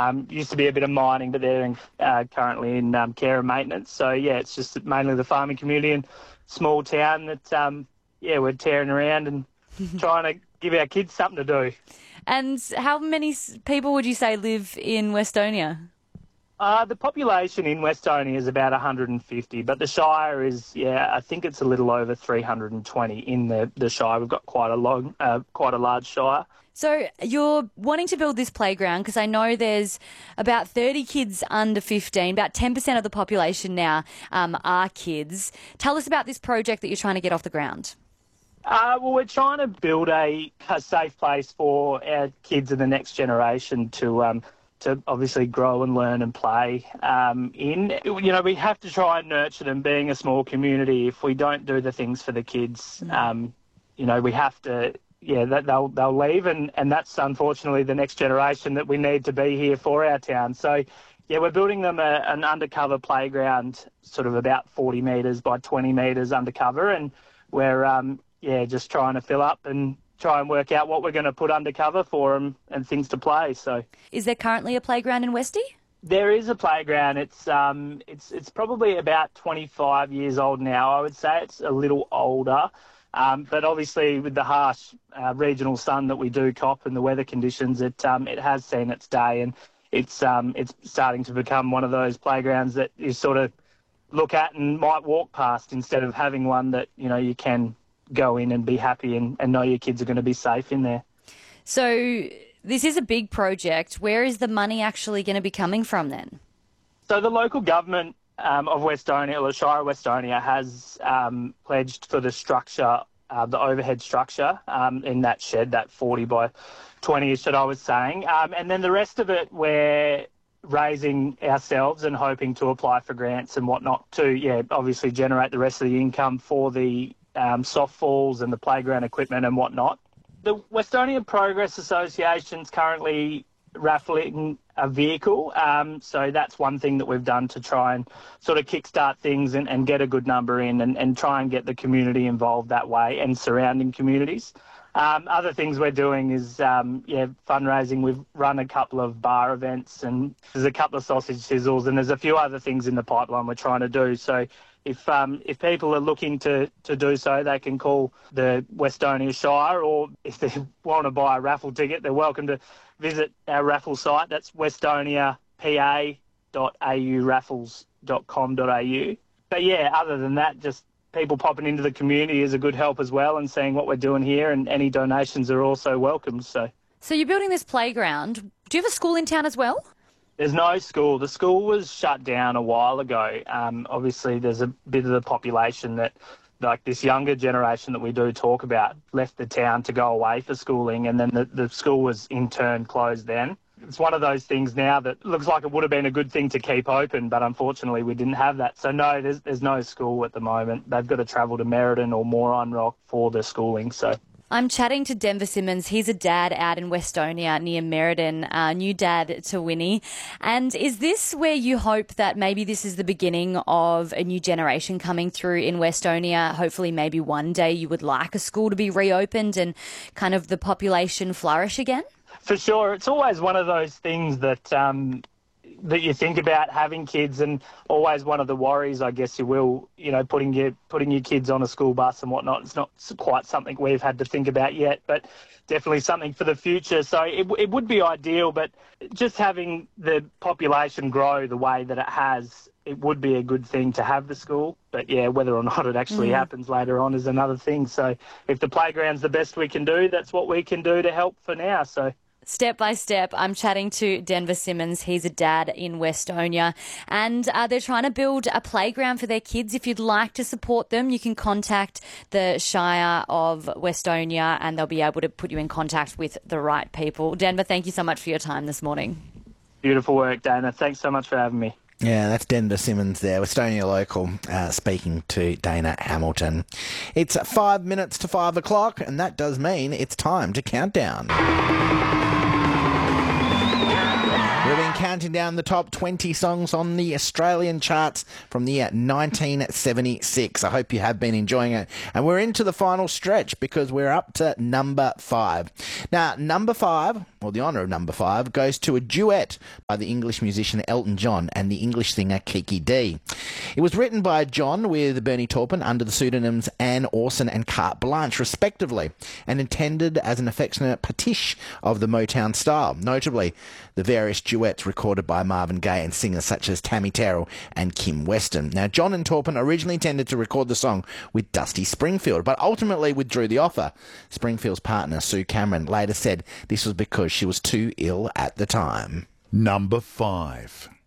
Used to be a bit of mining, but they're currently in care and maintenance. So, yeah, it's just mainly the farming community and small town that, we're tearing around and trying to give our kids something to do. And how many people would you say live in Westonia? The population in Westonia is about 150, but the Shire is, I think it's a little over 320 in the Shire. We've got quite a large Shire. So you're wanting to build this playground because I know there's about 30 kids under 15, about 10% of the population now are kids. Tell us about this project that you're trying to get off the ground. Well, we're trying to build a safe place for our kids and the next generation to obviously grow and learn and play in. You know, we have to try and nurture them being a small community. If we don't do the things for the kids, we have to, they'll leave. And that's unfortunately the next generation that we need to be here for our town. So, we're building them an undercover playground, sort of about 40 metres by 20 metres undercover. And we're, just trying to fill up and try and work out what we're going to put undercover for them and things to play. So, is there currently a playground in Westie? There is a playground. It's probably about 25 years old now. I would say it's a little older, but obviously with the harsh regional sun that we do cop and the weather conditions, it has seen its day, and it's starting to become one of those playgrounds that you sort of look at and might walk past instead of having one that you can go in and be happy and know your kids are going to be safe in there. So this is a big project. Where is the money actually going to be coming from then? So the local government of Westonia, or the Shire of Westonia, has pledged for the structure, the overhead structure in that shed, that 40 by 20-ish that I was saying. And then the rest of it we're raising ourselves and hoping to apply for grants and whatnot to, obviously generate the rest of the income for the softballs and the playground equipment and whatnot. The Westonia Progress Association's currently raffling a vehicle, so that's one thing that we've done to try and sort of kickstart things and get a good number in and try and get the community involved that way and surrounding communities. Other things we're doing is, fundraising. We've run a couple of bar events and there's a couple of sausage sizzles and there's a few other things in the pipeline we're trying to do. So if people are looking to do so, they can call the Westonia Shire, or if they want to buy a raffle ticket, they're welcome to visit our raffle site. That's westoniapa.raffles.com.au. But other than that, just people popping into the community is a good help as well, and seeing what we're doing here, and any donations are also welcome. So you're building this playground. Do you have a school in town as well? There's no school. The school was shut down a while ago. Obviously, there's a bit of the population that, like this younger generation that we do talk about, left the town to go away for schooling, and then the school was in turn closed then. It's one of those things now that looks like it would have been a good thing to keep open, but unfortunately we didn't have that. So no, there's no school at the moment. They've got to travel to Merredin or Moron Rock for their schooling. So I'm chatting to Denver Simmons. He's a dad out in Westonia near Merredin, new dad to Winnie. And is this where you hope that maybe this is the beginning of a new generation coming through in Westonia? Hopefully maybe one day you would like a school to be reopened and kind of the population flourish again? For sure. It's always one of those things that that you think about having kids, and always one of the worries, I guess you will, putting your kids on a school bus and whatnot. It's not quite something we've had to think about yet, but definitely something for the future. So it would be ideal, but just having the population grow the way that it has, it would be a good thing to have the school. But whether or not it actually happens later on is another thing. So if the playground's the best we can do, that's what we can do to help for now. So step by step, I'm chatting to Denver Simmons. He's a dad in Westonia, and they're trying to build a playground for their kids. If you'd like to support them, you can contact the Shire of Westonia and they'll be able to put you in contact with the right people. Denver, thank you so much for your time this morning. Beautiful work, Dana. Thanks so much for having me. Yeah, that's Denver Simmons there, Westonia local, speaking to Dana Hamilton. It's 5 minutes to 5 o'clock, and that does mean it's time to count down. We've been counting down the top 20 songs on the Australian charts from the year 1976. I hope you have been enjoying it. And we're into the final stretch because we're up to number 5. Now, number 5 or the honour of number 5, goes to a duet by the English musician Elton John and the English singer Kiki Dee. It was written by John with Bernie Taupin under the pseudonyms Anne Orson and Carte Blanche, respectively, and intended as an affectionate pastiche of the Motown style, notably the various duets recorded by Marvin Gaye and singers such as Tammy Terrell and Kim Weston. Now, John and Taupin originally intended to record the song with Dusty Springfield, but ultimately withdrew the offer. Springfield's partner, Sue Cameron, later said this was because she was too ill at the time. Number 5.